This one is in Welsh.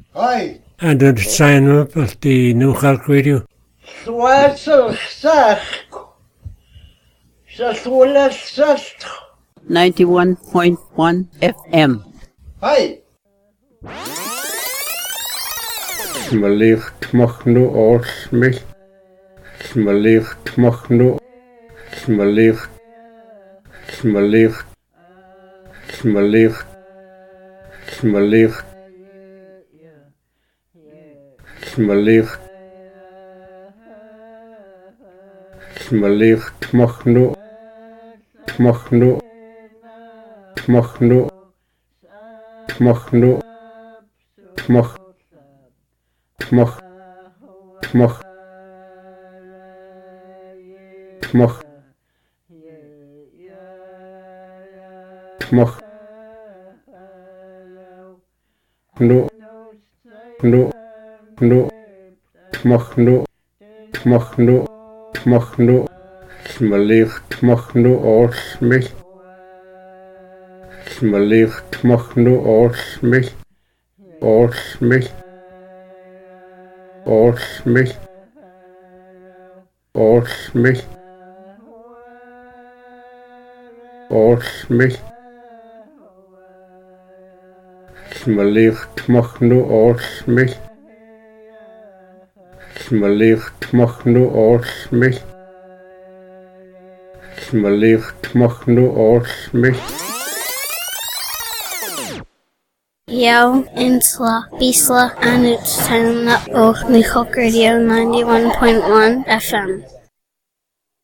Hi. And then sign up at the New Cork Radio. Swatzel Sach. Saswala Sast. 91.1 FM. Hi. Smalicht mag nu oorsmil. Smalicht mag nu. Smalicht. Smalicht. Smalicht. Smalicht. Smalicht. Smalicht mag nu. Mag nu. Mag nu. Mag nu. Mag. Mag. Mag. Mag. Mag. Nu. Nu. Nu. Mag nu. Mag nu. Mag nu. Smalicht mag nu oorsmil. Smalicht mag nu oorsmil. Oorsmil. Oorsmil. Oorsmil. Oorsmil. Smalicht mag nu oorsmil. Smalicht mag nu oorsmil. Smalicht mag nu oorsmil. Yo, Insla, Bisla, and it's time up. Oh, New Cork Radio 91.1 FM.